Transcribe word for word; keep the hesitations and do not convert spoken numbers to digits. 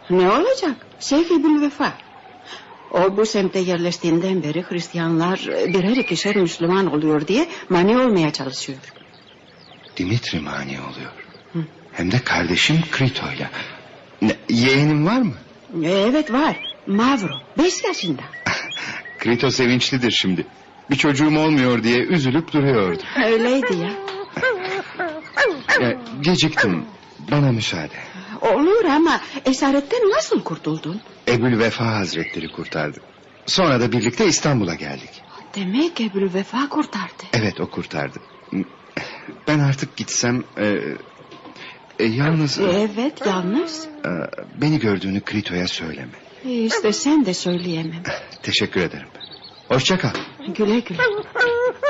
Ne olacak? Şeyh Ebülvefa. O bu semte yerleştiğinden beri Hristiyanlar birer ikişer Müslüman oluyor diye mani olmaya çalışıyor. Dimitri mani oluyor. Hı. Hem de kardeşim Krito'yla. Ne, yeğenin var mı? Evet var. Mavro. Beş yaşında. Krito sevinçlidir şimdi. Bir çocuğum olmuyor diye üzülüp duruyordu. Öyleydi ya. Ya, geciktim. Bana müsaade. Olur ama esaretten nasıl kurtuldun? Ebülvefa Hazretleri kurtardı. Sonra da birlikte İstanbul'a geldik. Demek Ebülvefa kurtardı. Evet, o kurtardı. Ben artık gitsem... E, e, yalnız... Evet, yalnız. E, beni gördüğünü Krito'ya söyleme. İşte sen de söyleyemem. Teşekkür ederim. Hoşça kal. Güle güle.